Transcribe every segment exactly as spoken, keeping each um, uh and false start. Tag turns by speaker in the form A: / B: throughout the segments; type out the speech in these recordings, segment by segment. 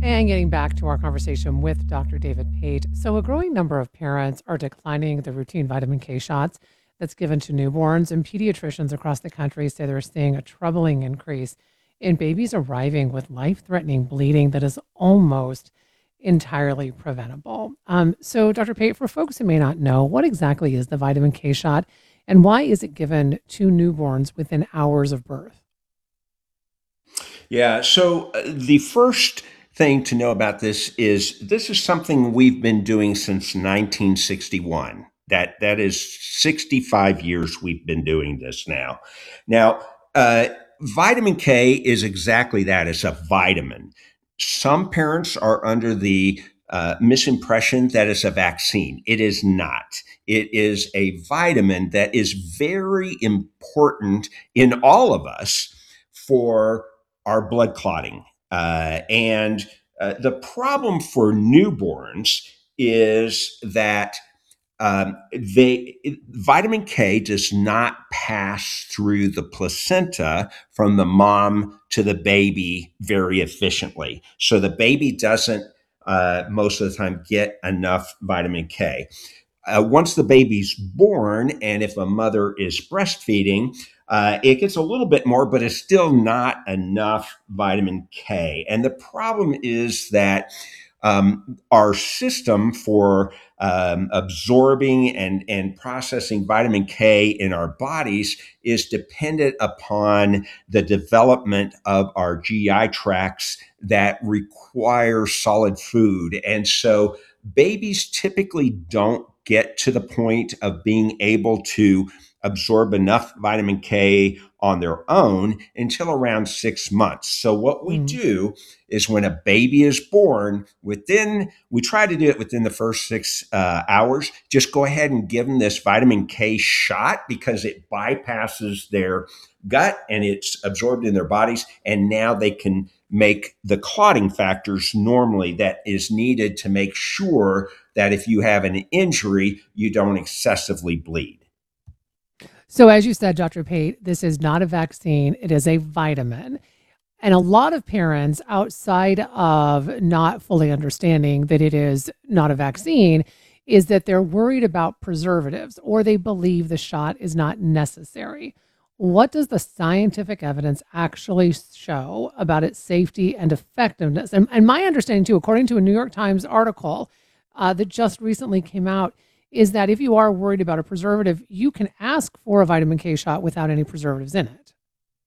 A: And getting back to our conversation with Doctor David Pate. So, a growing number of parents are declining the routine vitamin K shots that's given to newborns, and pediatricians across the country say they're seeing a troubling increase in babies arriving with life threatening bleeding that is almost entirely preventable. Um, so, Doctor Pate, for folks who may not know, what exactly is the vitamin K shot and why is it given to newborns within hours of birth?
B: Yeah. So uh, the first thing to know about this is this is something we've been doing since nineteen sixty-one. That that is sixty-five years we've been doing this now. Now, uh, vitamin K is exactly that. It's a vitamin. Some parents are under the uh, misimpression that it's a vaccine. It is not. It is a vitamin that is very important in all of us for our blood clotting. Uh, and uh, the problem for newborns is that um, they vitamin K does not pass through the placenta from the mom to the baby very efficiently. So the baby doesn't uh, most of the time get enough vitamin K. Uh, once the baby's born, and if a mother is breastfeeding, uh, it gets a little bit more, but it's still not enough vitamin K. And the problem is that um, our system for um, absorbing and, and processing vitamin K in our bodies is dependent upon the development of our G I tracts that require solid food. And so babies typically don't get to the point of being able to absorb enough vitamin K on their own until around six months. So, what we
A: Mm.
B: do is when a baby is born, within, we try to do it within the first six uh, hours, just go ahead and give them this vitamin K shot because it bypasses their gut and it's absorbed in their bodies. And now they can make the clotting factors normally that is needed to make sure that if you have an injury, you don't excessively bleed.
A: So, as you said, Doctor Pate, this is not a vaccine, it is a vitamin. And a lot of parents, outside of not fully understanding that it is not a vaccine, is that they're worried about preservatives or they believe the shot is not necessary. What does the scientific evidence actually show about its safety and effectiveness? And, and my understanding, too, according to a New York Times article uh, that just recently came out, is that if you are worried about a preservative, you can ask for a vitamin K shot without any preservatives in it.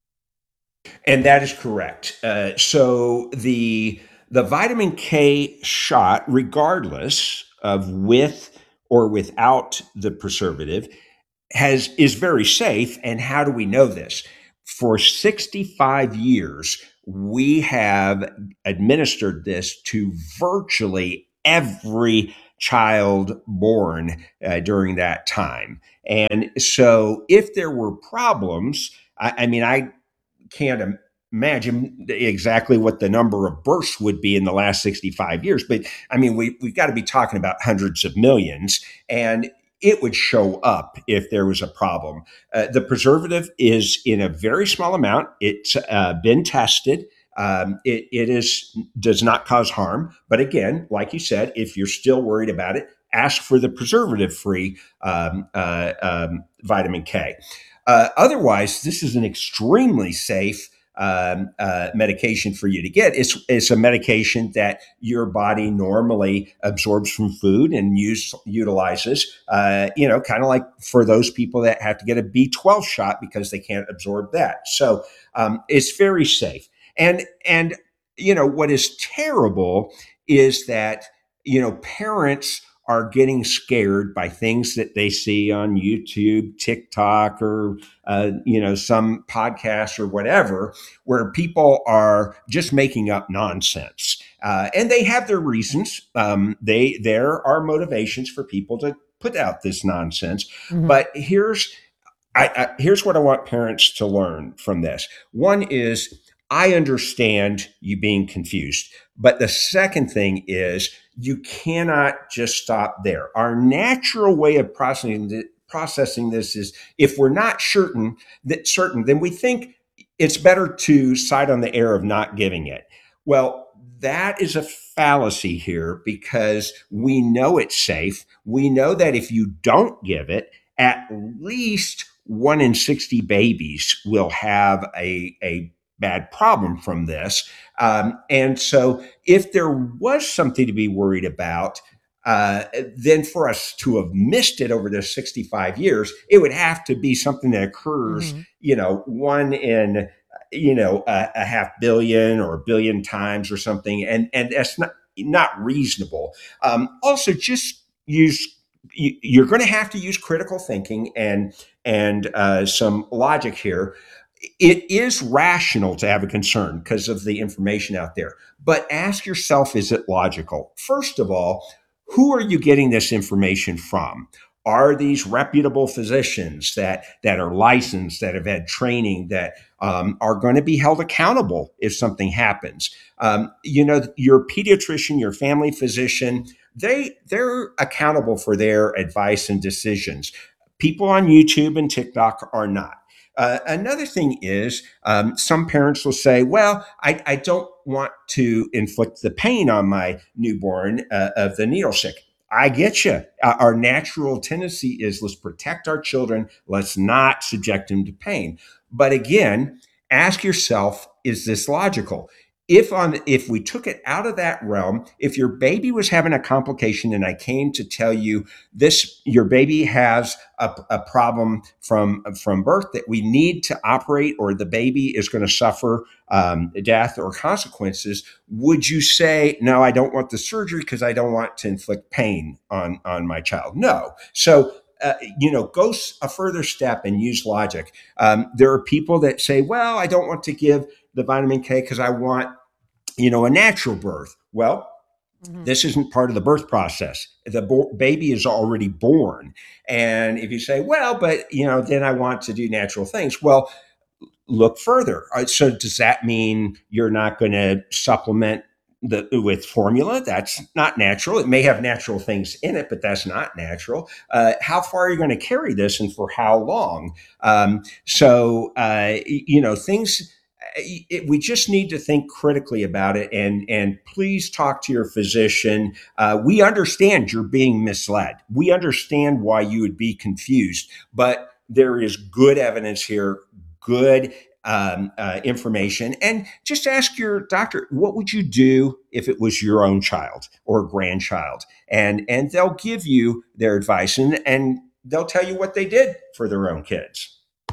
B: And that is correct. Uh, so the the vitamin K shot, regardless of with or without the preservative, has is very safe. And how do we know this? For sixty-five years, we have administered this to virtually every child born uh, during that time. And so, if there were problems, I, I mean, I can't imagine exactly what the number of births would be in the last sixty-five years. But I mean, we, we've got to be talking about hundreds of millions. And it would show up if there was a problem. Uh, the preservative is in a very small amount. It's uh, been tested. Um, it, it is does not cause harm. But again, like you said, if you're still worried about it, ask for the preservative-free um, uh, um, vitamin K. Uh, otherwise, this is an extremely safe um, uh, medication for you to get. It's, it's a medication that your body normally absorbs from food and use, utilizes, uh, you know, kind of like for those people that have to get a B twelve shot because they can't absorb that. So um, it's very safe. And, and, you know, what is terrible is that, you know, parents are getting scared by things that they see on YouTube, TikTok, or uh, you know, some podcast or whatever, where people are just making up nonsense, uh, and they have their reasons. Um, they there are motivations for people to put out this nonsense,
A: Mhm.
B: but here's I, I, here's what I want parents to learn from this. One is I understand you being confused, but the second thing is you cannot just stop there. Our natural way of processing th- processing this is if we're not certain that certain, then we think it's better to side on the air of not giving it. Well, that is a fallacy here because we know it's safe. We know that if you don't give it, at least one in sixty babies will have a, a bad problem from this. Um, and so, if there was something to be worried about, uh, then for us to have missed it over the sixty-five years, it would have to be something that occurs,
A: Hmm.
B: you know, one in, you know, a, a half billion or a billion times or something. And, and that's not, not reasonable. Um, also, just use, you're going to have to use critical thinking and, and uh, some logic here. It is rational to have a concern because of the information out there. But ask yourself, is it logical? First of all, who are you getting this information from? Are these reputable physicians that, that are licensed, that have had training, that um, are going to be held accountable if something happens? Um, you know, your pediatrician, your family physician, they, they're accountable for their advice and decisions. People on YouTube and TikTok are not. Uh, another thing is, um, some parents will say, well, I, I don't want to inflict the pain on my newborn uh, of the needle stick. I get you. Uh, our natural tendency is let's protect our children. Let's not subject them to pain. But again, ask yourself, is this logical? If on if we took it out of that realm, if your baby was having a complication and I came to tell you this, your baby has a, a problem from from birth that we need to operate, or the baby is going to suffer um, death or consequences, would you say, no, I don't want the surgery because I don't want to inflict pain on on my child? No. So uh, you know, go a further step and use logic. Um, there are people that say, well, I don't want to give the vitamin K because I want, you know, a natural birth. Well,
A: Hmm.
B: this isn't part of the birth process. The bo- baby is already born. And if you say, well, but, you know, then I want to do natural things. Well, look further. Uh, So does that mean you're not going to supplement the with formula? That's not natural. It may have natural things in it, but that's not natural. Uh, how far are you going to carry this, and for how long? Um, so uh, you know things. It, we just need to think critically about it, and and please talk to your physician. Uh, we understand you're being misled. We understand why you would be confused, but there is good evidence here, good um, uh, information, and just ask your doctor, what would you do if it was your own child or grandchild? And and they'll give you their advice, and and they'll tell you what they did for their own kids.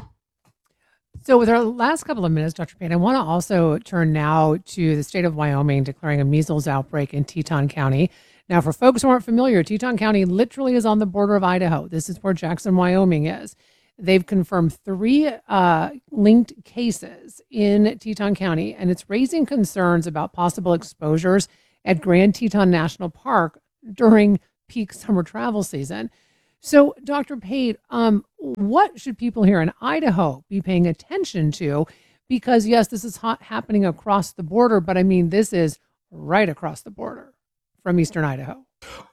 A: So, with our last couple of minutes, Doctor Payne, I want to also turn now to the state of Wyoming declaring a measles outbreak in Teton County. Now, for folks who aren't familiar, Teton County literally is on the border of Idaho. This is where Jackson, Wyoming is. They've confirmed three uh, linked cases in Teton County, and it's raising concerns about possible exposures at Grand Teton National Park during peak summer travel season. So, Doctor Pate, um, what should people here in Idaho be paying attention to? Because, yes, this is hot happening across the border, but I mean, this is right across the border from eastern Idaho.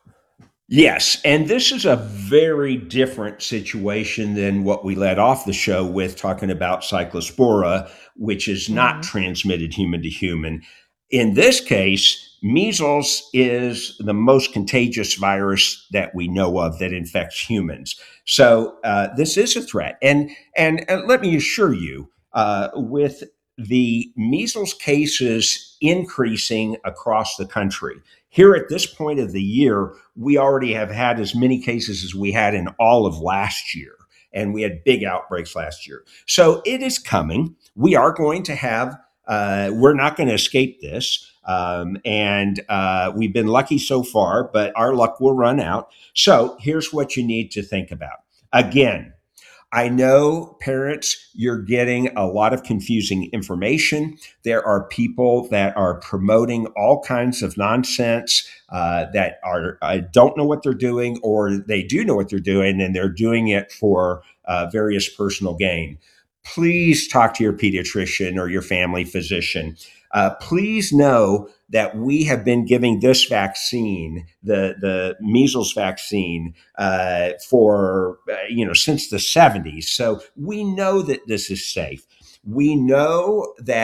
B: Yes, and this is a very different situation than what we led off the show with, talking about cyclospora, which is not
A: Hmm.
B: transmitted human to human. In this case, measles is the most contagious virus that we know of that infects humans. So uh, this is a threat, and and, and let me assure you, uh, with the measles cases increasing across the country, here at this point of the year, we already have had as many cases as we had in all of last year. And we had big outbreaks last year. So it is coming. We are going to have, uh, we're not going to escape this. Um, and uh, we've been lucky so far, but our luck will run out. So here's what you need to think about. Again, I know, parents, you're getting a lot of confusing information. There are people that are promoting all kinds of nonsense, uh, that are uh, don't know what they're doing, or they do know what they're doing and they're doing it for uh, various personal gain. Please talk to your pediatrician or your family physician. Uh, please know that we have been giving this vaccine, the the measles vaccine, uh, for uh, you know since the seventies. So we know that this is safe. We know that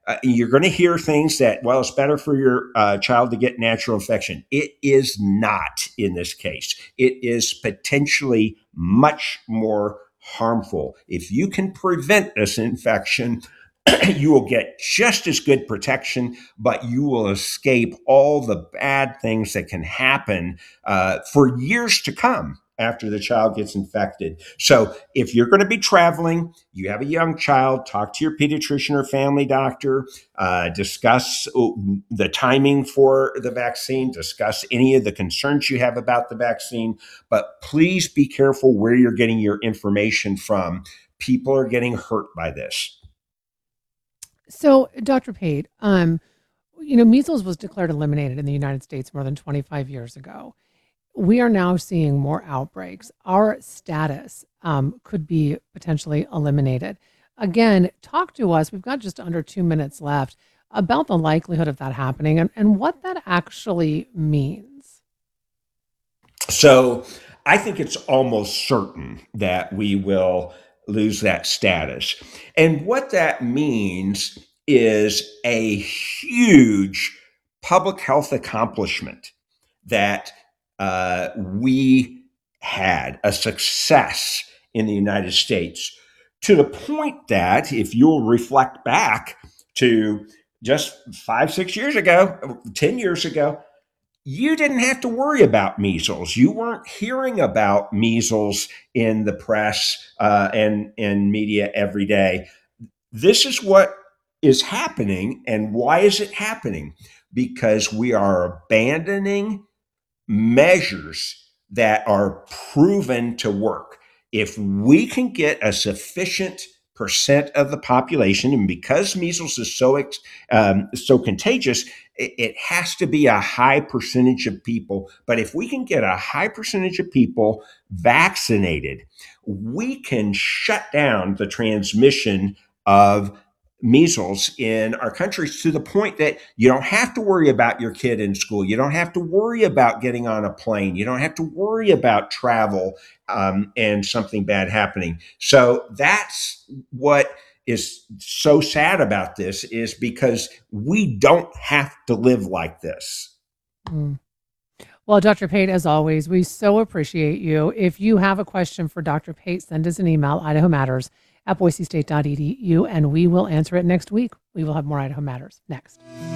B: Uh, you're going to hear things that, well, it's better for your uh, child to get natural infection. It is not in this case. It is potentially much more harmful. If you can prevent this infection, you will get just as good protection, but you will escape all the bad things that can happen uh, for years to come after the child gets infected. So if you're going to be traveling, you have a young child, talk to your pediatrician or family doctor, uh, discuss the timing for the vaccine, discuss any of the concerns you have about the vaccine, but please be careful where you're getting your information from. People are getting hurt by this.
A: So, Doctor Pate, um, you know, measles was declared eliminated in the United States more than twenty-five years ago. We are now seeing more outbreaks. Our status um, could be potentially eliminated. Again, talk to us. We've got just under two minutes left about the likelihood of that happening and, and what that actually means.
B: So I think it's almost certain that we will lose that status. And what that means is a huge public health accomplishment that uh, we had, a success in the United States, to the point that if you'll reflect back to just five, six years ago, ten years ago, you didn't have to worry about measles. You weren't hearing about measles in the press uh, and and media every day. This is what is happening, and why is it happening? Because we are abandoning measures that are proven to work. If we can get a sufficient percent of the population, and because measles is so um, so contagious, it, it has to be a high percentage of people. But if we can get a high percentage of people vaccinated, we can shut down the transmission of measles in our country to the point that you don't have to worry about your kid in school. You don't have to worry about getting on a plane. You don't have to worry about travel um, and something bad happening. So that's what is so sad about this, is because we don't have to live like this.
A: Mm. Well, Doctor Pate, as always, we so appreciate you. If you have a question for Doctor Pate, send us an email, Idaho Matters at boise state dot e d u, and we will answer it next week. We will have more Idaho Matters next.